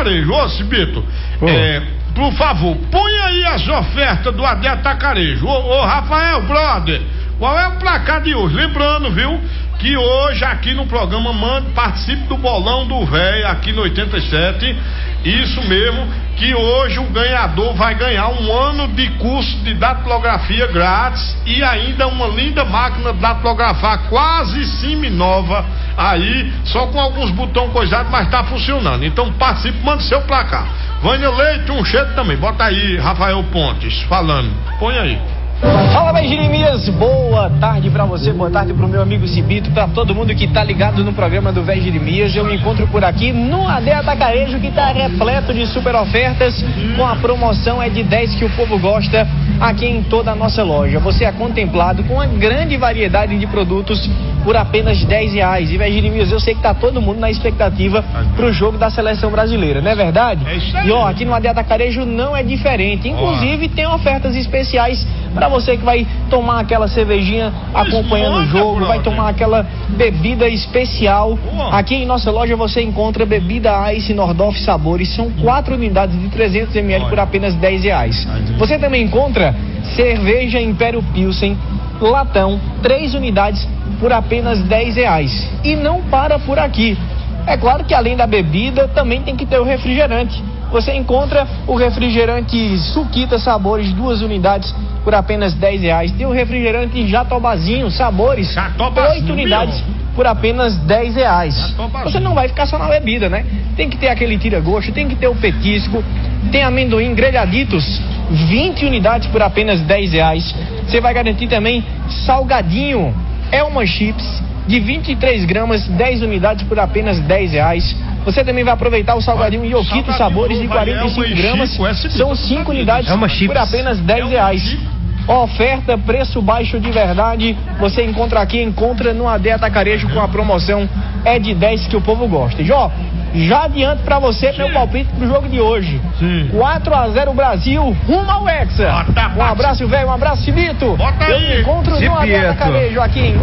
Atacarejo. Ô, Cibito, por favor, põe aí as ofertas do AD Atacarejo. Ô, Rafael, brother, qual é o placar de hoje? Lembrando, viu, que hoje aqui no programa participe do bolão do véio aqui no 87. Isso mesmo, que hoje o ganhador vai ganhar um ano de curso de datilografia grátis e ainda uma linda máquina de datilografar quase semi-nova aí, só com alguns botões coisados, mas tá funcionando. Então participe, manda seu placar. Vânia Leite, um cheiro também. Bota aí, Rafael Pontes, falando. Põe aí. Fala, bem, Jeremias, boa tarde pra você, boa tarde pro meu amigo Cibito, pra todo mundo que tá ligado no programa do Véi Jeremias. Eu me encontro por aqui no AD Atacarejo, que tá repleto de super ofertas, com a promoção é de 10 que o povo gosta aqui em toda a nossa loja. Você é contemplado com uma grande variedade de produtos por apenas R$10. E, Véi Jeremias, eu sei que tá todo mundo na expectativa pro jogo da seleção brasileira, não é verdade? É isso aí. E ó, aqui no AD Atacarejo não é diferente, inclusive tem ofertas especiais pra você que vai tomar aquela cervejinha acompanhando o jogo, vai tomar aquela bebida especial. Aqui em nossa loja você encontra bebida Ice Nordorf Sabores, são 4 unidades de 300 ml por apenas R$10. Você também encontra cerveja Império Pilsen latão, 3 unidades por apenas R$10. E não para por aqui. É claro que além da bebida também tem que ter o refrigerante. Você encontra o refrigerante Suquita Sabores, 2 unidades por apenas R$10. Tem o refrigerante Jatobazinho Sabores, 8 unidades por apenas R$10. Você não vai ficar só na bebida, né? Tem que ter aquele tira-gosto, tem que ter o petisco, tem amendoim grelhaditos, 20 unidades por apenas R$10. Você vai garantir também salgadinho Elma Chips de 23 gramas, 10 unidades por apenas R$10. Você também vai aproveitar o salgadinho Yoquito Sabores de 45 gramas, são 5 unidades por apenas R$10. Oferta, preço baixo de verdade, você encontra no AD Atacarejo com a promoção é de 10 que o povo gosta. Jó, já adianto pra você meu palpite pro jogo de hoje. 4-0 Brasil, rumo ao Hexa. Um abraço, velho, um abraço, Cibito. Eu me encontro no AD Atacarejo aqui em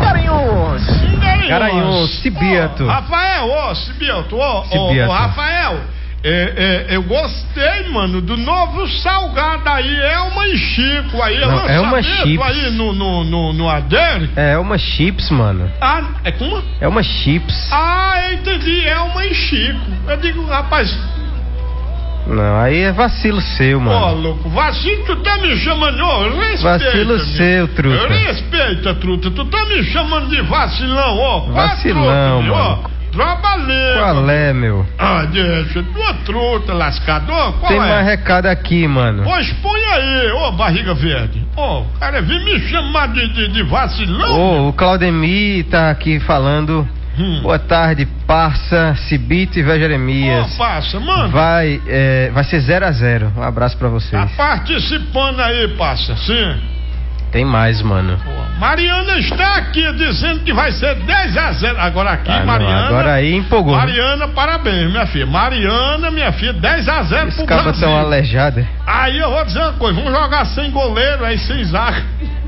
Garanhuns, Cibito. Rafael, Cibito, Rafael. Eu gostei, mano, do novo salgado aí, Elma e Chico aí. Não, é uma chips aí no AD. É uma chips, mano. Ah, é como? É uma chips. Ah, eu entendi, Elma e Chico. Eu digo, rapaz. Não, aí é vacilo seu, mano. Ó, louco, vacilo, tu tá me chamando, respeita. Vacilo seu, truta. Respeita, truta, tu tá me chamando de vacilão, ó. Vacilão, mano. Trabalhei. Qual é, meu? Ah, deixa, tua truta, lascador, qual Tem mais recado aqui, mano. Pois põe aí, ô barriga verde. Ô, cara, vem me chamar de vacilão. O Claudemir tá aqui falando. Boa tarde, parça, Cibito e Véi Jeremias. Parça, mano. Vai ser 0-0. Um abraço pra vocês. Tá participando aí, parça, sim. Tem mais, mano. Mariana está aqui dizendo que vai ser 10-0. Agora aqui, Mariana. Não, agora aí empolgou. Mariana, parabéns, minha filha. Mariana, minha filha, 10-0 pro Brasil. Os tão alejados. Aí eu vou dizer uma coisa: vamos jogar sem goleiro, aí sem zaga.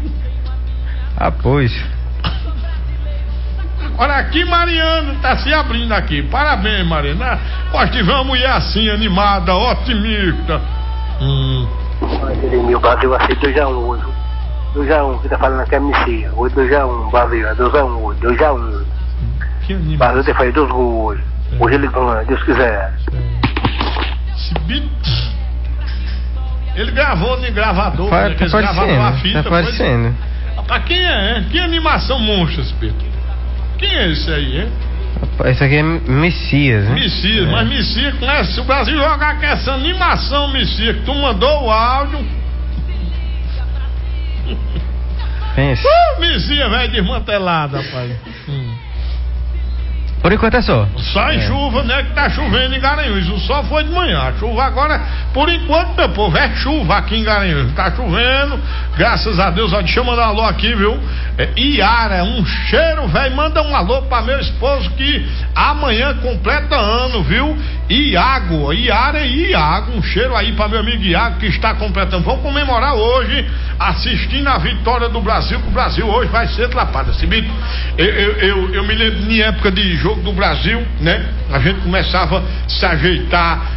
Ah, pois. Olha aqui, Mariana, tá se abrindo aqui. Parabéns, Mariana. Nós tivemos uma mulher assim, animada, otimista. O Brasil vai ser 2-1 hoje. 2-1, que tá falando aqui é Messias. Hoje 2-1, Brasil, 2-1 hoje, 2-1. O Brasil tem feito 2 gols hoje. Hoje ele ganha, Deus quiser. Ele gravou no gravador, tá aparecendo, a fita. Tá aparecendo. Rapaz, quem é, hein? Que animação monstra, Pedro? Quem é esse aí, hein? Esse aqui é Messias, né? Messias, mas Messias, né? Se o Brasil jogar com essa animação, Messias, que tu mandou o áudio. Pensa. Messias, velho, desmantelado, rapaz. Por enquanto é só. Só em chuva, né? Que tá chovendo em Garanhuns. O sol foi de manhã. A chuva agora, por enquanto, meu povo, é chuva aqui em Garanhuns. Tá chovendo, graças a Deus. Ó, deixa eu mandar um alô aqui, viu? Iara, um cheiro, velho. Manda um alô pra meu esposo que amanhã completa ano, viu? Iago, Iara e Iago. Um cheiro aí pra meu amigo Iago que está completando. Vamos comemorar hoje, assistindo a vitória do Brasil, que o Brasil hoje vai ser atrapado. Cibito, eu me lembro em época de jogo do Brasil, né? A gente começava a se ajeitar